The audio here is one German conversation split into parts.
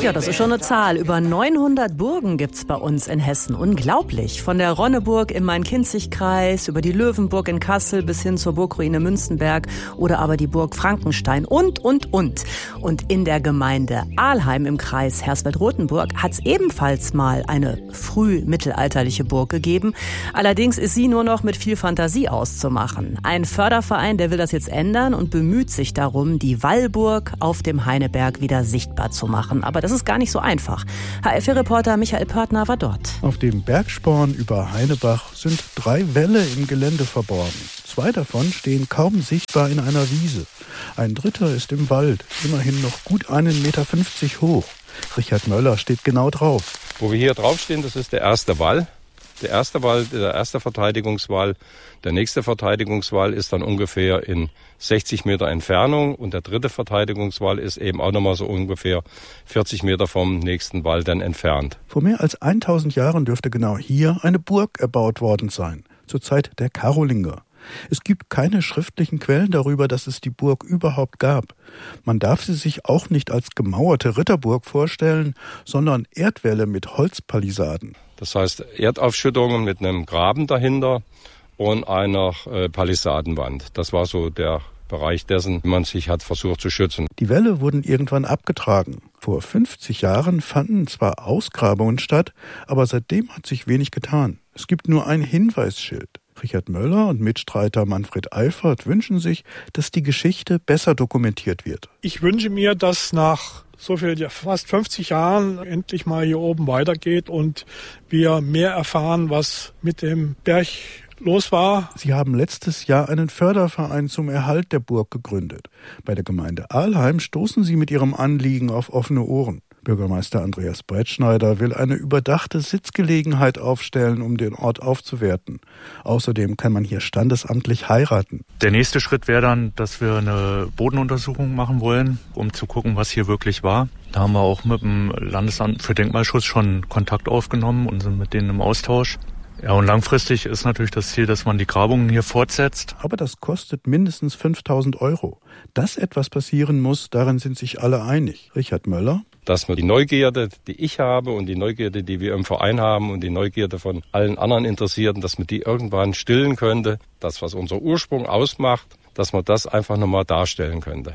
Ja, das ist schon eine Zahl. Über 900 Burgen gibt's bei uns in Hessen. Unglaublich. Von der Ronneburg im Main-Kinzig-Kreis über die Löwenburg in Kassel bis hin zur Burgruine Münzenberg oder aber die Burg Frankenstein und. Und in der Gemeinde Alheim im Kreis Hersfeld-Rotenburg hat's ebenfalls mal eine frühmittelalterliche Burg gegeben. Allerdings ist sie nur noch mit viel Fantasie auszumachen. Ein Förderverein, der will das jetzt ändern und bemüht sich darum, die Wallburg auf dem Heineberg wieder sichtbar zu machen. Aber das ist gar nicht so einfach. HF-Reporter Michael Pörtner war dort. Auf dem Bergsporn über Heinebach sind 3 Wälle im Gelände verborgen. 2 davon stehen kaum sichtbar in einer Wiese. Ein dritter ist im Wald, immerhin noch gut 1,50 Meter hoch. Richard Möller steht genau drauf. Wo wir hier draufstehen, das ist der erste Wall. Der erste Wall, der erste Verteidigungswall. Der nächste Verteidigungswall ist dann ungefähr in 60 Meter Entfernung. Und der dritte Verteidigungswall ist eben auch nochmal so ungefähr 40 Meter vom nächsten Wall dann entfernt. Vor mehr als 1000 Jahren dürfte genau hier eine Burg erbaut worden sein, zur Zeit der Karolinger. Es gibt keine schriftlichen Quellen darüber, dass es die Burg überhaupt gab. Man darf sie sich auch nicht als gemauerte Ritterburg vorstellen, sondern Erdwälle mit Holzpalisaden. Das heißt Erdaufschüttungen mit einem Graben dahinter und einer Palisadenwand. Das war so der Bereich dessen, wie man sich hat versucht zu schützen. Die Wälle wurden irgendwann abgetragen. Vor 50 Jahren fanden zwar Ausgrabungen statt, aber seitdem hat sich wenig getan. Es gibt nur ein Hinweisschild. Richard Möller und Mitstreiter Manfred Eifert wünschen sich, dass die Geschichte besser dokumentiert wird. Ich wünsche mir, dass nach so viel, fast 50 Jahren endlich mal hier oben weitergeht und wir mehr erfahren, was mit dem Berg los war. Sie haben letztes Jahr einen Förderverein zum Erhalt der Burg gegründet. Bei der Gemeinde Alheim stoßen sie mit ihrem Anliegen auf offene Ohren. Bürgermeister Andreas Breitschneider will eine überdachte Sitzgelegenheit aufstellen, um den Ort aufzuwerten. Außerdem kann man hier standesamtlich heiraten. Der nächste Schritt wäre dann, dass wir eine Bodenuntersuchung machen wollen, um zu gucken, was hier wirklich war. Da haben wir auch mit dem Landesamt für Denkmalschutz schon Kontakt aufgenommen und sind mit denen im Austausch. Ja, und langfristig ist natürlich das Ziel, dass man die Grabungen hier fortsetzt. Aber das kostet mindestens 5.000 €. Dass etwas passieren muss, darin sind sich alle einig. Richard Möller? Dass man die Neugierde, die ich habe und die Neugierde, die wir im Verein haben und die Neugierde von allen anderen Interessierten, dass man die irgendwann stillen könnte. Das, was unser Ursprung ausmacht, dass man das einfach nochmal darstellen könnte.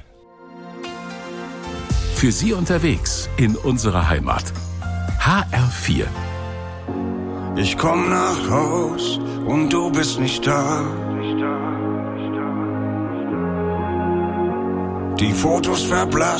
Für Sie unterwegs in unserer Heimat. HR4. Ich komm nach Haus und du bist nicht da. Die Fotos verblasst.